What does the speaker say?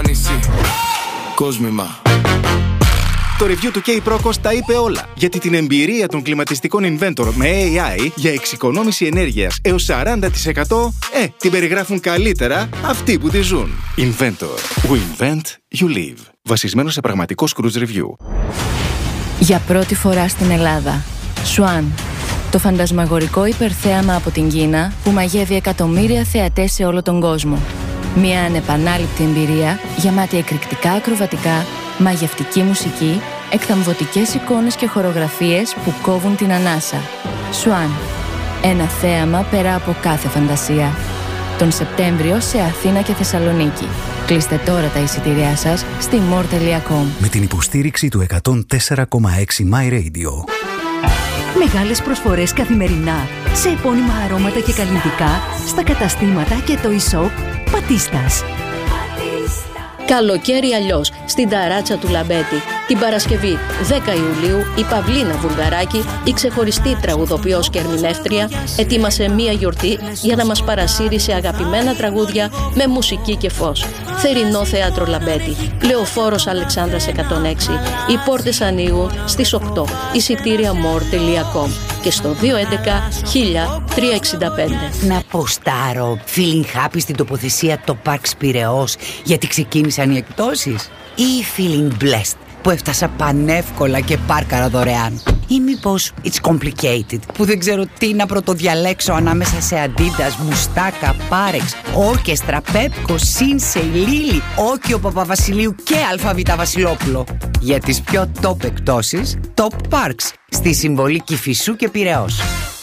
νησί. Κόσμημα. Το review του K-Procos τα είπε όλα. Γιατί την εμπειρία των κλιματιστικών Inventor με AI για εξοικονόμηση ενέργειας έως 40% την περιγράφουν καλύτερα αυτοί που τη ζουν. Inventor. We invent, you live. Βασισμένο σε πραγματικό cruise review. Για πρώτη φορά στην Ελλάδα. Swan. Το φαντασμαγορικό υπερθέαμα από την Κίνα που μαγεύει εκατομμύρια θεατές σε όλο τον κόσμο. Μια ανεπανάληπτη εμπειρία γεμάτη εκρηκτικά ακροβατικά, μαγευτική μουσική, εκθαμβωτικές εικόνες και χορογραφίες που κόβουν την ανάσα. Swan. Ένα θέαμα πέρα από κάθε φαντασία. Τον Σεπτέμβριο σε Αθήνα και Θεσσαλονίκη. Κλείστε τώρα τα εισιτήριά σας στη more.com. Με την υποστήριξη του 104,6 My Radio. Μεγάλες προσφορές καθημερινά σε επώνυμα αρώματα και καλλιτικά στα καταστήματα και το e-shop Πατίστας. Καλοκαίρι αλλιώς στην ταράτσα του Λαμπέτη. Την Παρασκευή 10 Ιουλίου η Παυλίνα Βουλγαράκη, η ξεχωριστή τραγουδοποιός και ερμηνεύτρια, ετοίμασε μία γιορτή για να μας παρασύρει σε αγαπημένα τραγούδια με μουσική και φως. Θερινό Θέατρο Λαμπέτη, Λεωφόρος Αλεξάνδρας 106. Οι πόρτες ανοίγουν στις 8. Εισιτήρια more.com και στο 211-1000-365. Να ποστάρω feeling happy στην τοποθεσία το Parks Πειραιώς γιατί ξεκίνησαν οι εκπτώσεις, ή feeling blessed που έφτασα πανεύκολα και πάρκαρα δωρεάν, ή μήπως it's complicated που δεν ξέρω τι να πρωτοδιαλέξω ανάμεσα σε Adidas, Μουστάκα, Πάρεξ, Όρκεστρα, Πέπκο, Σίνσεϊ, Λίλι, Όκιο Παπαβασιλείου και Αλφαβήτα Βασιλόπουλο. Για τις πιο top εκπτώσεις, Top Parks στη Συμβολή Κηφισού και Πειραιώς.